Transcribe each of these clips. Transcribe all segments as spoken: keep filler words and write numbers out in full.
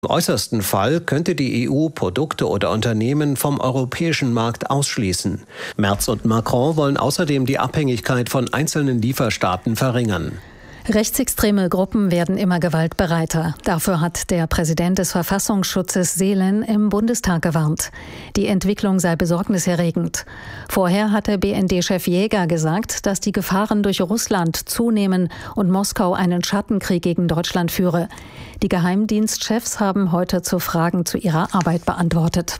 Im äußersten Fall könnte die E U Produkte oder Unternehmen vom europäischen Markt ausschließen. Merz und Macron wollen außerdem die Abhängigkeit von einzelnen Lieferstaaten verringern. Rechtsextreme Gruppen werden immer gewaltbereiter. Dafür hat der Präsident des Verfassungsschutzes Seelen im Bundestag gewarnt. Die Entwicklung sei besorgniserregend. Vorher hatte B N D-Chef Jäger gesagt, dass die Gefahren durch Russland zunehmen und Moskau einen Schattenkrieg gegen Deutschland führe. Die Geheimdienstchefs haben heute zu Fragen zu ihrer Arbeit beantwortet.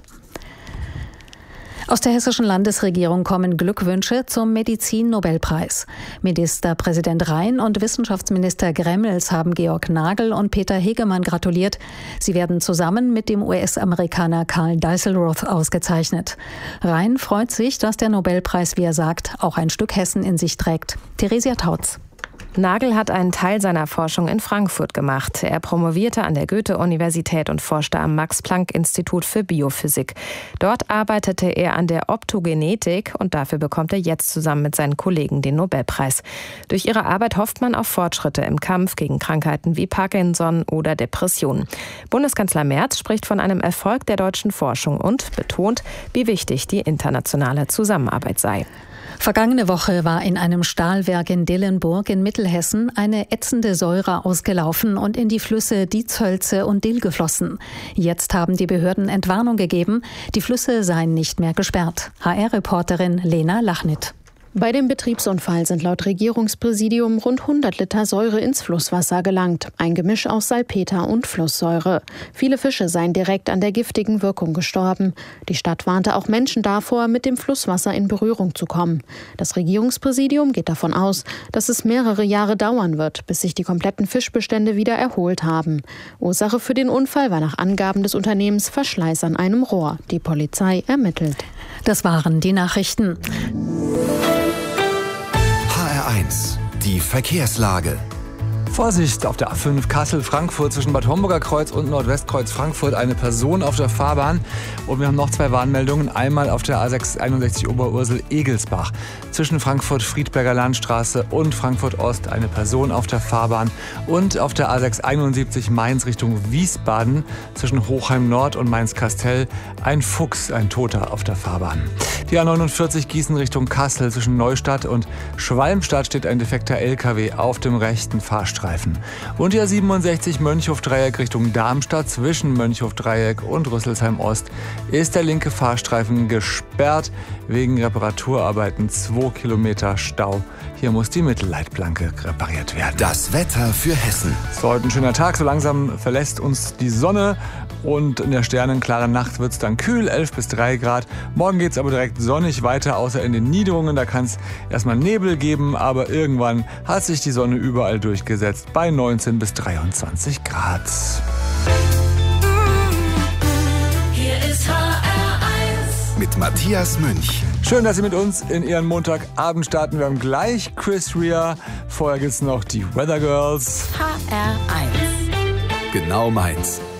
Aus der hessischen Landesregierung kommen Glückwünsche zum Medizin-Nobelpreis. Ministerpräsident Rhein und Wissenschaftsminister Gremmels haben Georg Nagel und Peter Hegemann gratuliert. Sie werden zusammen mit dem U S-Amerikaner Karl Deisselroth ausgezeichnet. Rhein freut sich, dass der Nobelpreis, wie er sagt, auch ein Stück Hessen in sich trägt. Theresia Tautz. Nagel hat einen Teil seiner Forschung in Frankfurt gemacht. Er promovierte an der Goethe-Universität und forschte am Max-Planck-Institut für Biophysik. Dort arbeitete er an der Optogenetik und dafür bekommt er jetzt zusammen mit seinen Kollegen den Nobelpreis. Durch ihre Arbeit hofft man auf Fortschritte im Kampf gegen Krankheiten wie Parkinson oder Depressionen. Bundeskanzler Merz spricht von einem Erfolg der deutschen Forschung und betont, wie wichtig die internationale Zusammenarbeit sei. Vergangene Woche war in einem Stahlwerk in Dillenburg in Mittelhessen eine ätzende Säure ausgelaufen und in die Flüsse Dietshölze und Dill geflossen. Jetzt haben die Behörden Entwarnung gegeben, die Flüsse seien nicht mehr gesperrt. H R-Reporterin Lena Lachnit. Bei dem Betriebsunfall sind laut Regierungspräsidium rund hundert Liter Säure ins Flusswasser gelangt. Ein Gemisch aus Salpeter und Flusssäure. Viele Fische seien direkt an der giftigen Wirkung gestorben. Die Stadt warnte auch Menschen davor, mit dem Flusswasser in Berührung zu kommen. Das Regierungspräsidium geht davon aus, dass es mehrere Jahre dauern wird, bis sich die kompletten Fischbestände wieder erholt haben. Ursache für den Unfall war nach Angaben des Unternehmens Verschleiß an einem Rohr. Die Polizei ermittelt. Das waren die Nachrichten. eins. Die Verkehrslage. Vorsicht auf der A fünf Kassel-Frankfurt zwischen Bad Homburger Kreuz und Nordwestkreuz Frankfurt. Eine Person auf der Fahrbahn. Und wir haben noch zwei Warnmeldungen. Einmal auf der A sechs einundsechzig Oberursel-Egelsbach. Zwischen Frankfurt-Friedberger Landstraße und Frankfurt-Ost eine Person auf der Fahrbahn. Und auf der A sechs einundsiebzig Mainz Richtung Wiesbaden. Zwischen Hochheim-Nord und Mainz-Kastell ein Fuchs, ein Toter auf der Fahrbahn. Die A neunundvierzig Gießen Richtung Kassel. Zwischen Neustadt und Schwalmstadt steht ein defekter L K W auf dem rechten Fahrstreifen. Und die A siebenundsechzig Mönchhof-Dreieck Richtung Darmstadt zwischen Mönchhof-Dreieck und Rüsselsheim-Ost ist der linke Fahrstreifen gesperrt wegen Reparaturarbeiten. Zwei Kilometer Stau. Hier muss die Mittelleitplanke repariert werden. Das Wetter für Hessen. Es ist heute ein schöner Tag. So langsam verlässt uns die Sonne und in der sternenklaren Nacht wird es dann kühl, elf bis drei Grad. Morgen geht es aber direkt sonnig weiter, außer in den Niederungen. Da kann es erstmal Nebel geben, aber irgendwann hat sich die Sonne überall durchgesetzt bei neunzehn bis dreiundzwanzig Grad. Hier ist H R eins mit Matthias Münch. Schön, dass Sie mit uns in Ihren Montagabend starten. Wir haben gleich Chris Rea. Vorher gibt es noch die Weather Girls. H R eins. Genau meins.